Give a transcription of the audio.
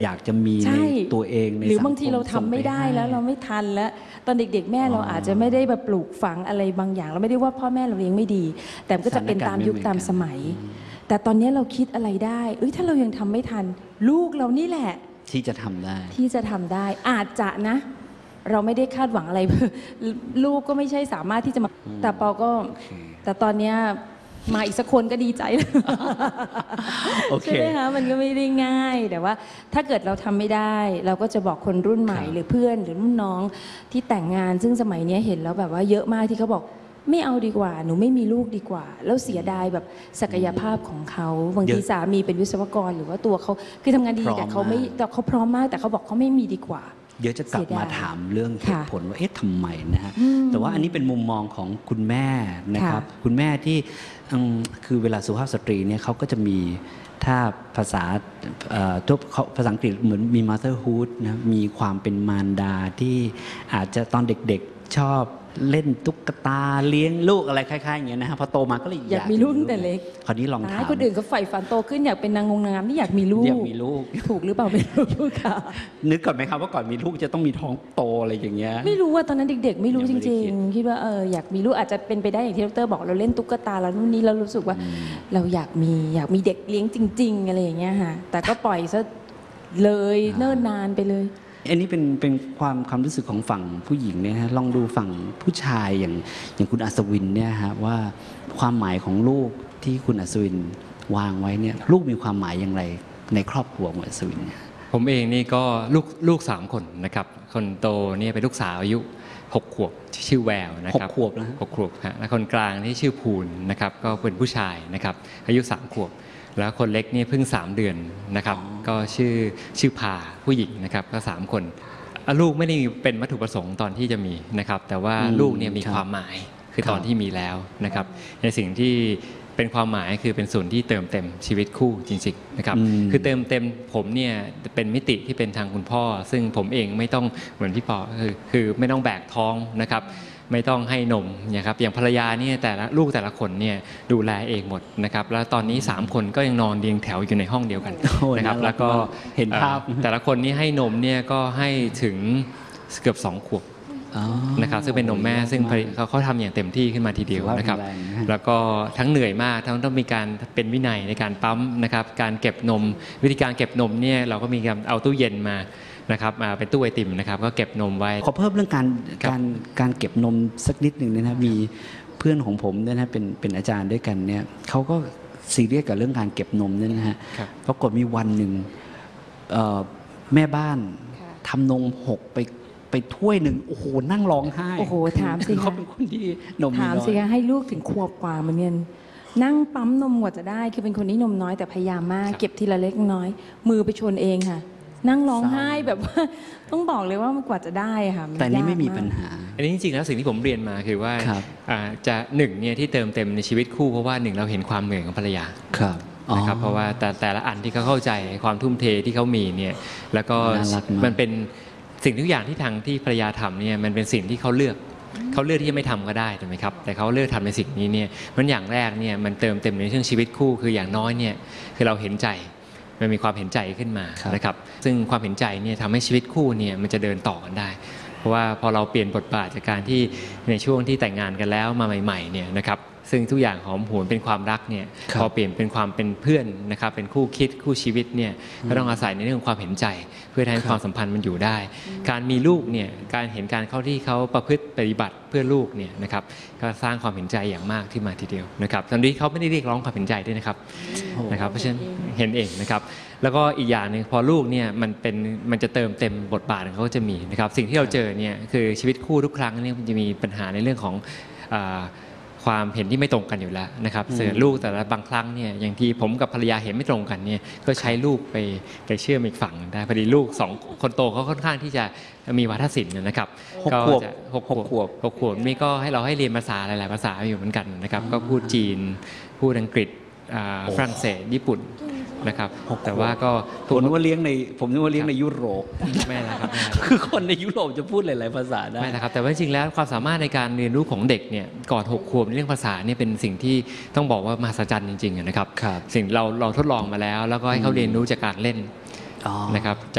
อยากจะมีในตัวเองในหรือบางทีเราทำไม่ได้แล้วเราไม่ทันแล้วตอนเด็กๆแม่เราอาจจะไม่ได้แบบปลูกฝังอะไรบางอย่างเราไม่ได้ว่าพ่อแม่เราเลี้ยงไม่ดีแต่ก็จะเป็นตามยุคตามสมัยแต่ตอนนี้เราคิดอะไรได้ถ้าเรายังทำไม่ทันลูกเรานี่แหละที่จะทำได้อาจจะนะเราไม่ได้คาดหวังอะไร ลูกก็ไม่ใช่สามารถที่จะมาแต่ปอก็แต่ตอนนี้มาอีกสักคนก็ดีใจใช่ไหมคะมันก็ไม่ได้ง่ายแต่ว่าถ้าเกิดเราทำไม่ได้เราก็จะบอกคนรุ่นใหม่หรือเพื่อนหรือรุ่นน้องที่แต่งงานซึ่งสมัยนี้เห็นแล้วแบบว่าเยอะมากที่เขาบอกไม่เอาดีกว่าหนูไม่มีลูกดีกว่าแล้วเสียดายแบบศักยภาพของเขาบางทีสามีเป็นวิศวกรหรือว่าตัวเขาคือทำงานดีแต่เขาไม่แต่เขาพร้อมมากแต่เขาบอกเขาไม่มีดีกว่าเดี๋ยวจะกลับมาถามเรื่องเหตุผลว่าทำไมนะฮะแต่ว่าอันนี้เป็นมุมมองของคุณแม่นะครับคุณแม่ที่คือเวลาสุภาพสตรีเนี่ยเขาก็จะมีถ้าภาษาภาษาอังกฤษเหมือนมี motherhood นะมีความเป็นมารดาที่อาจจะตอนเด็กๆชอบเล่นตุ๊กตาเลี้ยงลูกอะไรคล้ายๆอย่างเงี้ยนะฮะพอโตมาก็เลยอยากมีลูกตั้งแต่เล็กคราวนี้ลองถามคนอื่นก็ใฝ่ฝันโตขึ้นอยากเป็นนางงามนี่อยากมีลูกถูกหรือเปล่าไม่รู้ค่ะนึกก่อนไหมครับว่าก่อนมีลูกจะต้องมีท้องโตอะไรอย่างเงี้ยไม่รู้ว่าตอนนั้นเด็กๆไม่รู้จริงๆคิดว่าอยากมีลูกอาจจะเป็นไปได้อย่างที่ดร.บอกเราเล่นตุ๊กตาแล้วนู่นนี่เรารู้สึกว่าเราอยากมีเด็กเลี้ยงจริงๆอะไรอย่างเงี้ยค่ะแต่ก็ปล่อยซะเลยเนิ่นนานไปเลยอันนี้เป็นความรู้สึกของฝั่งผู้หญิงเนี่ยฮะลองดูฝั่งผู้ชายอย่างคุณอัศวินเนี่ยฮะว่าความหมายของลูกที่คุณอัศวินวางไว้เนี่ยลูกมีความหมายอย่างไรในครอบครัวของอัศวินผมเองนี่ก็ลูก3 คนนะครับคนโตเนี่ยเป็นลูกสาวอายุ6 ขวบชื่อแววนะครับ 6 ขวบนะ 6 ขวบฮะและคนกลางนี่ชื่อภูลนะครับก็เป็นผู้ชายนะครับอายุ3 ขวบแล้วคนเล็กนี่เพิ่ง3 เดือนนะครับก็ชื่อพาผู้หญิงนะครับก็3 คนลูกไม่ได้เป็นวัตถุประสงค์ตอนที่จะมีนะครับแต่ว่าลูกเนี่ยมีความหมายคือตอนที่มีแล้วนะครับในสิ่งที่เป็นความหมายคือเป็นส่วนที่เติมเต็มชีวิตคู่จริงๆนะครับคือเติมเต็มผมเนี่ยเป็นมิติที่เป็นทางคุณพ่อซึ่งผมเองไม่ต้องเหมือนพี่ปอคือไม่ต้องแบกท้องนะครับไม่ต้องให้นมนะครับอย่างภรรยาเนี่ยแต่ละลูกแต่ละคนเนี่ยดูแลเองหมดนะครับแล้วตอนนี้3 คนก็ยังนอนเรียงแถวอยู่ในห้องเดียวกันนะครับแล้วก็เห็นภาพแต่ละคนนี้ให้นมเนี่ยก็ให้ถึงเกือบ2 ขวบนะครับซึ่งเป็นนมแม่ซึ่งเขาทำอย่างเต็มที่ขึ้นมาทีเดียวนะครับแล้วก็ทั้งเหนื่อยมากทั้งต้องมีการเป็นวินัยในการปั๊มนะครับการเก็บนมวิธีการเก็บนมเนี่ยเราก็มีการเอาตู้เย็นมานะครับมาเป็นตู้ไอติมนะครับก็เก็บนมไว้ขอเพิ่มเรื่องการเก็บนมสักนิดหนึ่งนะครับมีเพื่อนของผมเนี่ยนะเป็นอาจารย์ด้วยกันเนี่ยเขาก็ซีเรียสกับเรื่องการเก็บนมเนี่ยนะฮะปรากฏมีวันหนึ่งแม่บ้านทำนมหกไปถ้วยหนึ่งโอ้โหนั่งร้องไห้โอ้โหถามสิเขาเป็นคนที่นมถามสิให้ลูกถึงขวบกว่าเหมือนกันนั่งปั๊มนมกว่าจะได้คือเป็นคนที่นมน้อยแต่พยายามมากเก็บทีละเล็กน้อยมือไปชนเองค่ะนั่งร้องไห้แบบว่าต้องบอกเลยว่ากว่าจะได้ค่ะแต่นี้ไม่มีปัญหาอันนี้จริงๆแล้วสิ่งที่ผมเรียนมาคือว่าจะ1เนี่ยที่เติมเต็มในชีวิตคู่เพราะว่า1เราเห็นความเหนื่อยของภรรยานะครับเพราะว่าแต่ละอันที่เขาเข้าใจความทุ่มเทที่เขามีเนี่ยแล้วก็มันเป็นสิ่งทุกอย่างที่ทางที่ภรรยาทำเนี่ยมันเป็นสิ่งที่เขาเลือกที่จะไม่ทำก็ได้ถูกไหมครับแต่เขาเลือกทำในสิ่งนี้เนี่ยมันอย่างแรกเนี่ยมันเติมเต็มในเรื่องชีวิตคู่คืออย่างน้อยเนี่ยคือเราเห็นใจมันมีความเห็นใจขึ้นมานะครับซึ่งความเห็นใจเนี่ยทำให้ชีวิตคู่เนี่ยมันจะเดินต่อกันได้เพราะว่าพอเราเปลี่ยนบทบาทจากการที่ในช่วงที่แต่งงานกันแล้วมาใหม่ๆเนี่ยนะครับซึ่งทุกอย่างหอมหวนเป็นความรักเนี่ยพอเปลี่ยนเป็นความเป็นเพื่อนนะครับเป็นคู่คิดคู่ชีวิตเนี่ยก็ต้องอาศัยในเรื่องความเห็นใจเพื่อให้ความสัมพันธ์มันอยู่ได้การมีลูกเนี่ยการเห็นการเข้าที่เขาประพฤติปฏิบัติเพื่อลูกเนี่ยนะครับก็สร้างความเห็นใจอย่างมากที่มาทีเดียวนะครับตอนนี้เขาไม่ได้เรียกร้องความเห็นใจด้วยนะครับเพราะฉะนั้นเห็นเองนะครับแล้วก็อีกอย่างหนึ่งพอลูกเนี่ยมันจะเติมเต็มบทบาทของเขาจะมีนะครับสิ่งที่เราเจอเนี่ยคือชีวิตคู่ทุกครั้งเนี่ยมันจะมีปัญหาในเรื่องของความเห็นที่ไม่ตรงกันอยู่แล้วนะครับเสือลูกแต่ละบางครั้งเนี่ยอย่างที่ผมกับภรรยาเห็นไม่ตรงกันเนี่ยก็ใช้ลูกไปเชื่อมอีกฝั่งได้พอดีลูก2 คนโตเขาค่อนข้างที่จะมีวาทศิลป์นะครับ6 ขวบนี่ก็ให้เราให้เรียนภาษาหลายๆภาษาอยู่เหมือนกันนะครับก็พูดจีนพูดอังกฤษฝรั่งเศสญี่ปุ่นนะครับแต่ว่าก็ผมนึกว่าเลี้ยงในยุโรปไม่นะครับคือคนในยุโรปจะพูดหลายๆภาษาได้ไม่นะครับแต่ว่าจริงๆแล้วความสามารถในการเรียนรู้ของเด็กเนี่ยก่อน6 ขวบในเรื่องภาษาเนี่ยเป็นสิ่งที่ต้องบอกว่ามหัศจรรย์จริงๆนะครับสิ่งเราทดลองมาแล้วก็ให้เขาเรียนรู้จากการเล่นนะครับ